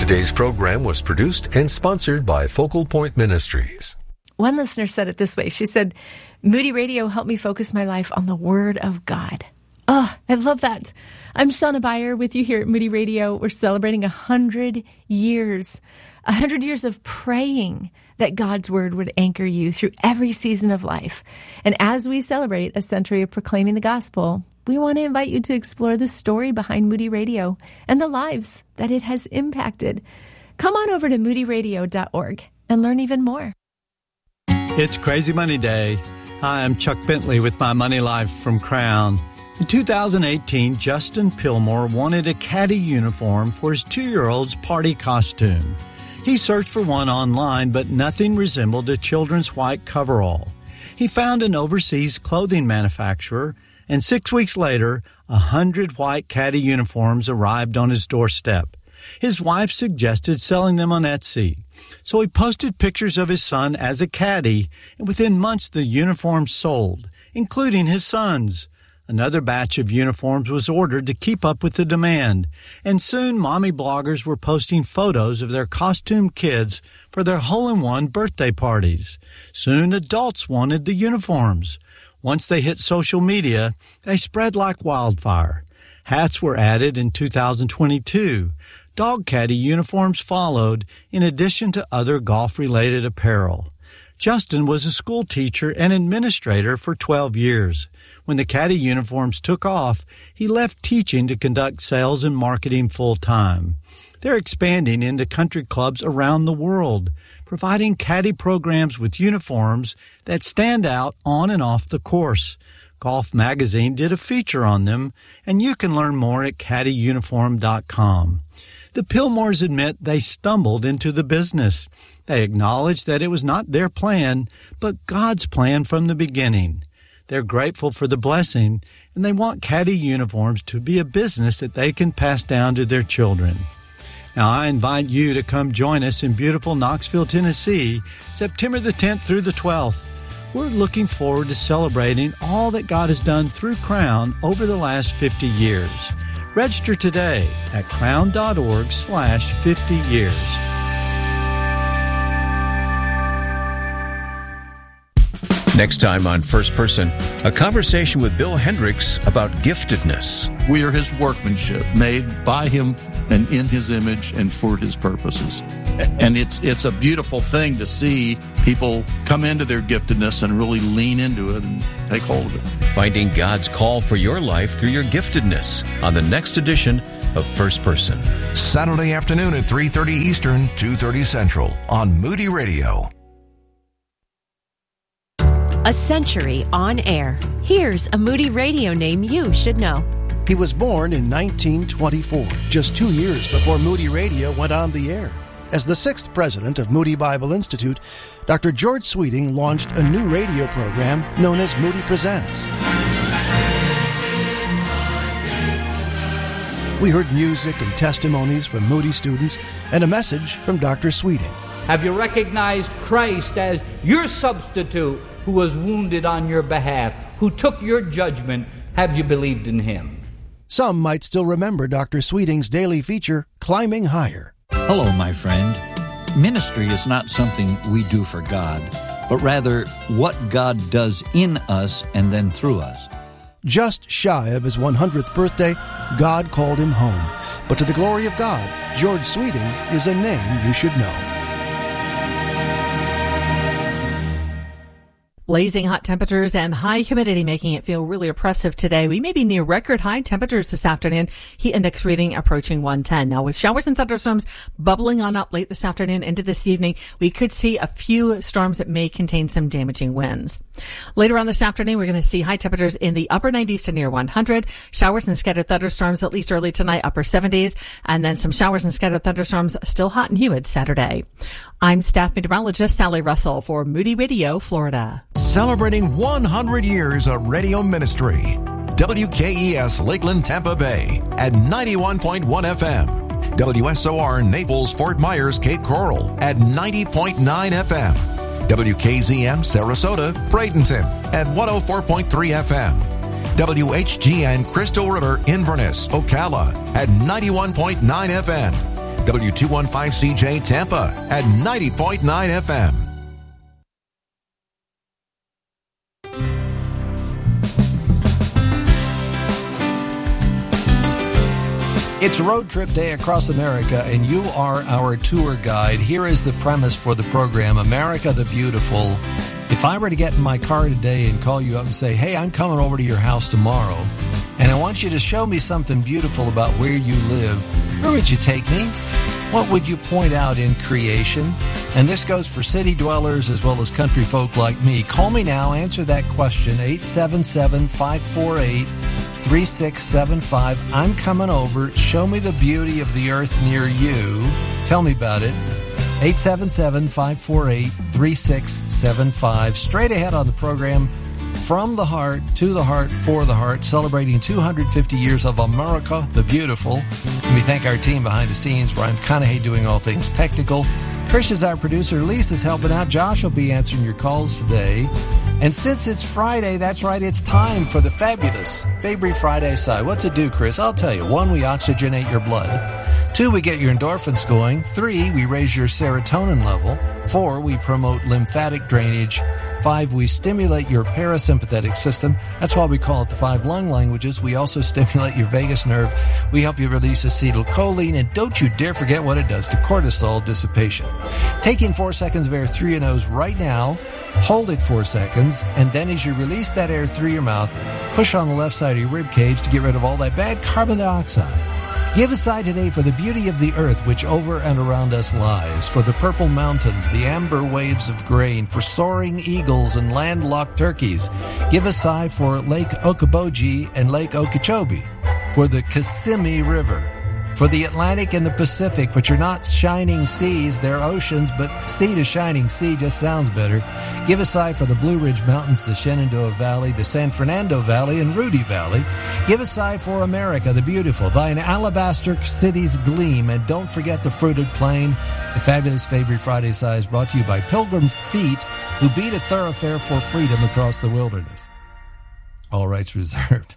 Today's program was produced and sponsored by Focal Point Ministries. One listener said it this way. She said, Moody Radio helped me focus my life on the Word of God. Oh, I love that. I'm Shauna Beyer with you here at Moody Radio. We're celebrating 100 years. 100 years of praying that God's Word would anchor you through every season of life. And as we celebrate a century of proclaiming the gospel, we want to invite you to explore the story behind Moody Radio and the lives that it has impacted. Come on over to moodyradio.org and learn even more. It's Crazy Money Day. Hi, I'm Chuck Bentley with My Money Life from Crown. In 2018, Justin Pillmore wanted a caddy uniform for his 2-year-old's party costume. He searched for one online, but nothing resembled a children's white coverall. He found an overseas clothing manufacturer, and 6 weeks later, 100 white caddy uniforms arrived on his doorstep. His wife suggested selling them on Etsy. So he posted pictures of his son as a caddy, and within months the uniforms sold, including his son's. Another batch of uniforms was ordered to keep up with the demand, and soon mommy bloggers were posting photos of their costume kids for their hole-in-one birthday parties. Soon adults wanted the uniforms. Once they hit social media, they spread like wildfire. Hats were added in 2022. Dog caddy uniforms followed, in addition to other golf-related apparel. Justin was a school teacher and administrator for 12 years. When the caddy uniforms took off, he left teaching to conduct sales and marketing full-time. They're expanding into country clubs around the world, providing caddy programs with uniforms that stand out on and off the course. Golf Magazine did a feature on them, and you can learn more at caddyuniform.com. The Pillmores admit they stumbled into the business. They acknowledge that it was not their plan, but God's plan from the beginning. They're grateful for the blessing, and they want caddy uniforms to be a business that they can pass down to their children. Now, I invite you to come join us in beautiful Knoxville, Tennessee, September the 10th through the 12th. We're looking forward to celebrating all that God has done through Crown over the last 50 years. Register today at crown.org/50 years. Next time on First Person, a conversation with Bill Hendricks about giftedness. We are his workmanship, made by him and in his image and for his purposes. And it's a beautiful thing to see people come into their giftedness and really lean into it and take hold of it. Finding God's call for your life through your giftedness on the next edition of First Person. Saturday afternoon at 3:30 Eastern, 2:30 Central on Moody Radio. A century on air. Here's a Moody Radio name you should know. He was born in 1924, just 2 years before Moody Radio went on the air. As the 6th president of Moody Bible Institute, Dr. George Sweeting launched a new radio program known as Moody Presents. We heard music and testimonies from Moody students and a message from Dr. Sweeting. Have you recognized Christ as your substitute who was wounded on your behalf, who took your judgment? Have you believed in him? Some might still remember Dr. Sweeting's daily feature, Climbing Higher. Hello, my friend. Ministry is not something we do for God, but rather what God does in us and then through us. Just shy of his 100th birthday, God called him home. But to the glory of God, George Sweeting is a name you should know. Blazing hot temperatures and high humidity making it feel really oppressive today. We may be near record high temperatures this afternoon. Heat index reading approaching 110. Now with showers and thunderstorms bubbling on up late this afternoon into this evening, we could see a few storms that may contain some damaging winds. Later on this afternoon, we're going to see high temperatures in the upper 90s to near 100. Showers and scattered thunderstorms at least early tonight, upper 70s. And then some showers and scattered thunderstorms still hot and humid Saturday. I'm staff meteorologist Sally Russell for Moody Radio, Florida. Celebrating 100 years of radio ministry. WKES Lakeland, Tampa Bay at 91.1 FM. WSOR Naples, Fort Myers, Cape Coral at 90.9 FM. WKZM Sarasota, Bradenton at 104.3 FM. WHGN Crystal River, Inverness, Ocala at 91.9 FM. W215CJ Tampa at 90.9 FM. It's Road Trip Day across America, and you are our tour guide. Here is the premise for the program, America the Beautiful. If I were to get in my car today and call you up and say, hey, I'm coming over to your house tomorrow, and I want you to show me something beautiful about where you live, where would you take me? What would you point out in creation? And this goes for city dwellers as well as country folk like me. Call me now, answer that question, 877-548-3675. I'm coming over. Show me the beauty of the earth near you. Tell me about it. 877-548-3675. Straight ahead on the program, From the Heart, to the Heart, for the Heart, celebrating 250 years of America the Beautiful. And we thank our team behind the scenes, Brian Conahay doing all things technical. Trish is our producer. Lisa's helping out. Josh will be answering your calls today. And since it's Friday, that's right, it's time for the fabulous Fabry Friday side. What's it do, Chris? I'll tell you. 1, we oxygenate your blood. 2, we get your endorphins going. 3, we raise your serotonin level. 4, we promote lymphatic drainage. 5, we stimulate your parasympathetic system. That's why we call it the 5 lung languages. We also stimulate your vagus nerve. We help you release acetylcholine. And don't you dare forget what it does to cortisol dissipation. Take in 4 seconds of air through your nose right now. Hold it 4 seconds. And then as you release that air through your mouth, push on the left side of your rib cage to get rid of all that bad carbon dioxide. Give aside today for the beauty of the earth which over and around us lies, for the purple mountains, the amber waves of grain, for soaring eagles and landlocked turkeys. Give a sigh for Lake Okoboji and Lake Okeechobee, for the Kissimmee River, for the Atlantic and the Pacific, which are not shining seas, they're oceans, but sea to shining sea just sounds better. Give a sigh for the Blue Ridge Mountains, the Shenandoah Valley, the San Fernando Valley, and Rudy Valley. Give a sigh for America the Beautiful, thine alabaster cities gleam, and don't forget the fruited plain. The fabulous Fabry Friday sigh is brought to you by Pilgrim Feet, who beat a thoroughfare for freedom across the wilderness. All rights reserved.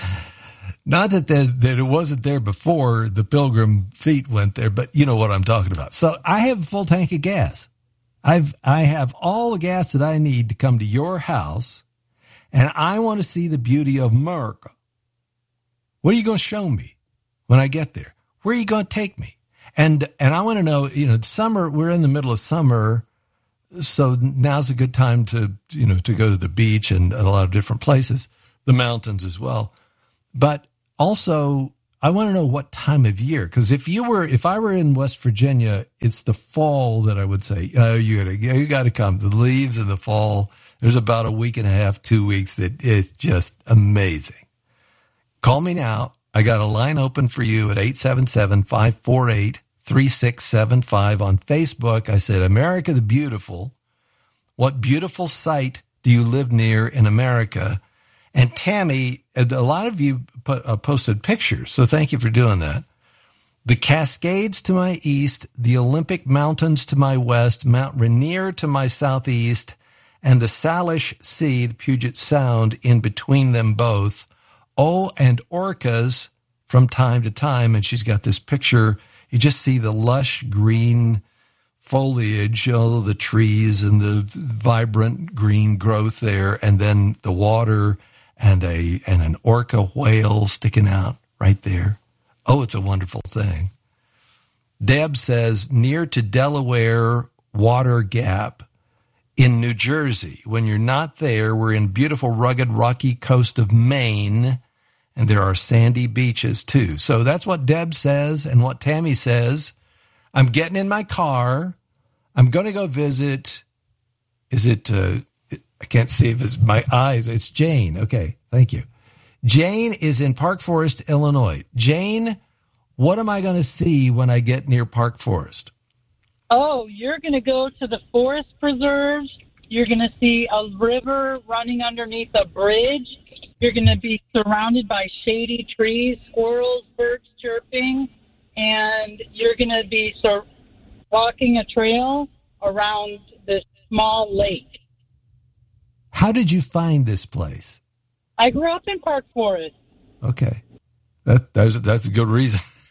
Not that it wasn't there before the Pilgrim Feet went there, but you know what I'm talking about. So I have a full tank of gas. I have all the gas that I need to come to your house, and I want to see the beauty of America. What are you going to show me when I get there? Where are you going to take me? And I want to know, summer, we're in the middle of summer, so now's a good time to go to the beach and a lot of different places, the mountains as well. But also, I want to know what time of year, because if I were in West Virginia, it's the fall that I would say, you got to come. The leaves in the fall, there's about a week and a half, 2 weeks that is just amazing. Call me now. I got a line open for you at 877-548-3675 on Facebook. I said, America the Beautiful. What beautiful site do you live near in America? And Tammy, a lot of you posted pictures, so thank you for doing that. The Cascades to my east, the Olympic Mountains to my west, Mount Rainier to my southeast, and the Salish Sea, the Puget Sound, in between them both. Oh, and orcas from time to time, and she's got this picture. You just see the lush green foliage, all the trees and the vibrant green growth there, and then the water and an orca whale sticking out right there. Oh, it's a wonderful thing. Deb says, near to Delaware Water Gap in New Jersey. When you're not there, we're in beautiful, rugged, rocky coast of Maine, and there are sandy beaches too. So that's what Deb says and what Tammy says. I'm getting in my car. I'm going to go visit. Is it, I can't see if it's my eyes. It's Jane. Okay. Thank you. Jane is in Park Forest, Illinois. Jane, what am I going to see when I get near Park Forest? Oh, you're going to go to the forest preserves. You're going to see a river running underneath a bridge. You're going to be surrounded by shady trees, squirrels, birds chirping, and you're going to be walking a trail around this small lake. How did you find this place? I grew up in Park Forest. Okay. That's a good reason.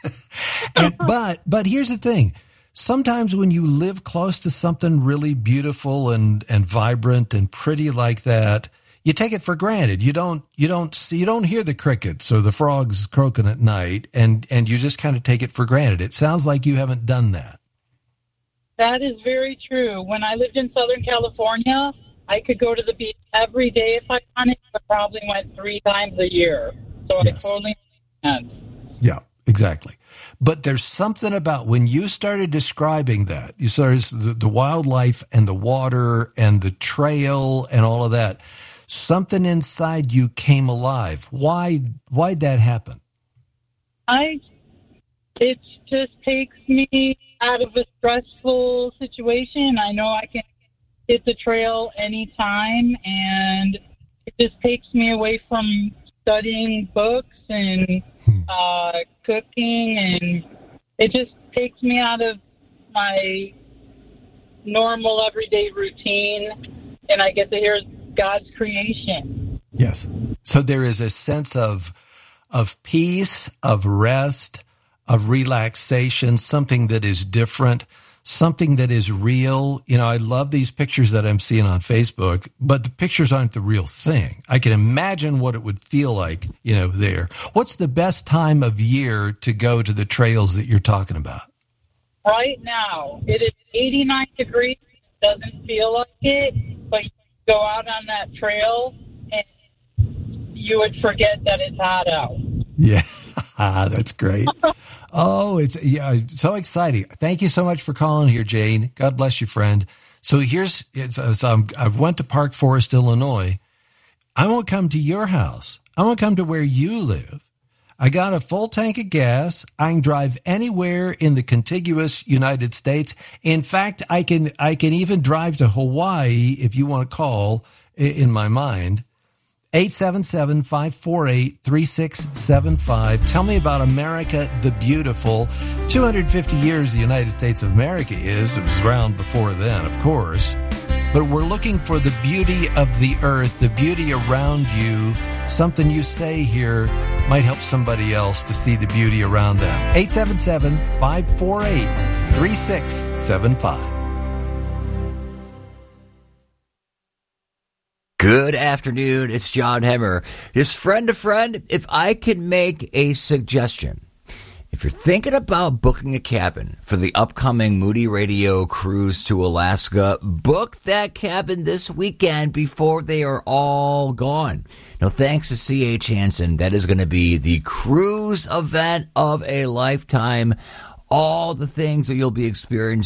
But here's the thing. Sometimes when you live close to something really beautiful and vibrant and pretty like that, you take it for granted. You don't hear the crickets or the frogs croaking at night, and you just kind of take it for granted. It sounds like you haven't done that. That is very true. When I lived in Southern California, I could go to the beach every day if I wanted, but probably went 3 times a year. So yes. I totally understand. Yeah, exactly. But there's something about when you started describing that, you started the wildlife and the water and the trail and all of that, something inside you came alive. Why'd that happen? It just takes me out of a stressful situation. I know I can hit the trail anytime, and it just takes me away from studying books and cooking, and it just takes me out of my normal everyday routine, and I get to hear God's creation. Yes. So there is a sense of peace, of rest, of relaxation, something that is different, something that is real. You know, I love these pictures that I'm seeing on Facebook, but the pictures aren't the real thing. I can imagine what it would feel like, you know, there. What's the best time of year to go to the trails that you're talking about? Right now, it is 89 degrees. It doesn't feel like it, but you go out on that trail and you would forget that it's hot out. Yeah, that's great. Oh, it's so exciting. Thank you so much for calling here, Jane. God bless you, friend. So I went to Park Forest, Illinois. I won't come to your house. I won't come to where you live. I got a full tank of gas. I can drive anywhere in the contiguous United States. In fact, I can even drive to Hawaii if you want to call, in my mind. 877-548-3675. Tell me about America the Beautiful. 250 years the United States of America is. It was around before then, of course. But we're looking for the beauty of the earth, the beauty around you. Something you say here might help somebody else to see the beauty around them. 877-548-3675. Good afternoon, it's John Hemmer. Just friend to friend, if I can make a suggestion. If you're thinking about booking a cabin for the upcoming Moody Radio cruise to Alaska, book that cabin this weekend before they are all gone. Now, thanks to C.H. Hansen, that is going to be the cruise event of a lifetime. All the things that you'll be experiencing